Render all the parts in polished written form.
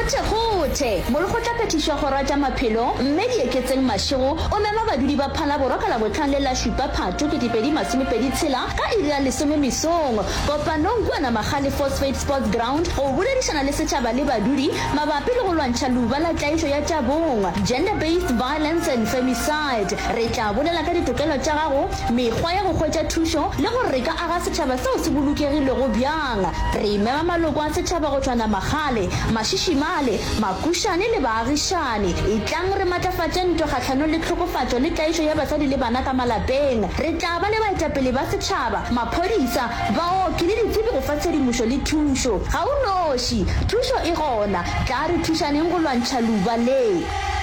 khothe molokgotla phetišo ya kgoro tša maphelo mme di eketseng mašego o mema badudi ba phana borwa ka labotlhano le la šupa phato 2026 ka iri ya 10 mesong kopanong kua Namagale Phosphate Sports Ground go boledišana le setšhaba le badudi mabapi le go lwantšha luba la tlaišo ya tša bong, gender-based violence and femicide. Re tla bolela ka ditokelo tša gago, mekgwa ya go hwetša thušo le gore re ka aga setšhaba seo se bolokegilego bjang. Re mema maloko a setšhaba go tšwa Namagale, Mašishimale, Makušane le baagišane. Itlang re matlafatše ntwa kgahlano le tlhokofatšo le tlaišo ya basadi le bana ka malapeng. Re tla ba le baetapele ba setšhaba, maphodisa, baoki le ditsebi go fa tshedimošo le thušo. Ga o noši, thušo e gona, tla re thušaneng go lwantšha luba le.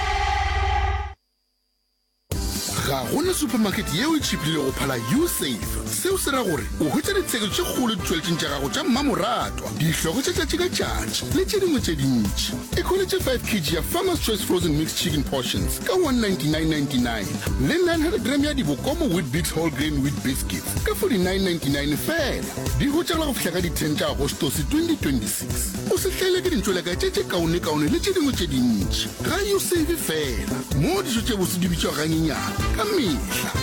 Ga gona supermarket yeo e tšhipile go phala U-Save. Seo se ra gore o hwetša ditseko tše kgolo ditšweletšeng tša gago tša mmamoratwa, dihlogo tša tšatši ka tšatši le tše dingwe tše dintši. E kgoletše 5 kg ya Farmer's Choice Frozen Mixed Chicken Portions ka 199.99 le 900 gram ya dibokomo Wheat Bix Whole Grain Wheat Biscuits ka 49.99 fela. Di hwetšagala go fihla ka di 10 tša Agostose 2026. O se hlaile ke dintšweleka tše kaone le tše dingwe tše dintši. Ga U-Save fela mo dijo tše bose di bitšwa ganyenyana ka mehla.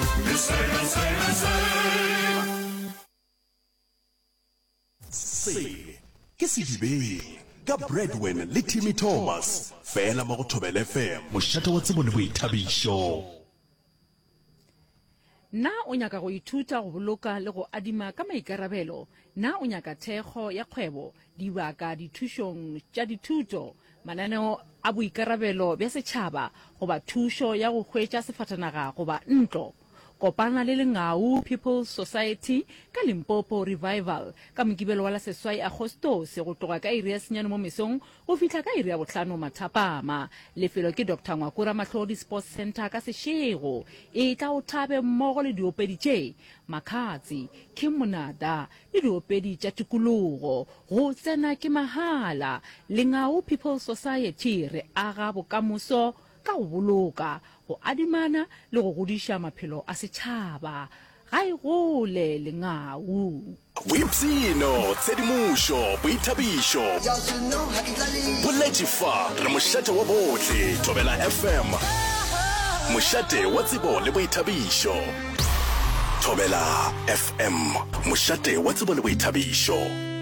Save ke sedibeng ka Breadwin le Timmy Thomas fela mo go Thobela FM mošate wa tsebo le boithabišo. Na o nyaka go ithuta go boloka le go adima ka maikarabelo, na o nyaka thekgo ya kgwebo, dibaka dithušong tša dithuto, mananeo a boikarabelo bja setšhaba goba thušo ya go hwetša sefatanaga goba ntlo. Kopana le Lengau People's Society ka Limpopo Revival ka mokibelo wa la seswai Agostose go tloga ka iri ya 9 mo mesong go fihla ka iri ya 5 mathapama. Lefelo ke Dr. Ngwakura Matlodi Sports Center ka Seshego. E tla o thabe mmogo le diopedi tše makhatsi ke monada le diopedi tša tikologo go tsena ke mahala. Lengau People's Society re aga bokamoso ka go boloka, go adimana le go godiša maphelo a setšhaba. Ga e gole Lengau. Boipsino, tshedimušo, boithabišo, boletšifa re mošate wa bohle. Thobela FM mošate wa tsebo le boithabišo. Thobela FM mošate wa tsebo le boithabišo.